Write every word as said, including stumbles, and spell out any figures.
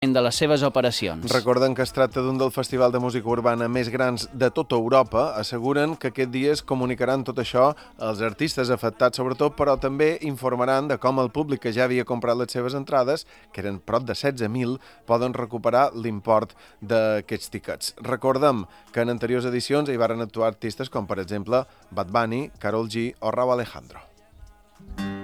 de les seves operacions. Recorden que es tracta d'un dels festivals de música urbana més grans de tota Europa. Asseguren que aquest dia es comunicaran tot això als artistes afectats sobretot, però també informaran de com el públic que ja havia comprat les seves entrades, que eren prop de setze mil, poden recuperar l'import d'aquests tiquets. Recordem que en anteriors edicions hi varen actuar artistes com, per exemple, Bad Bunny, Karol G o Rauw Alejandro.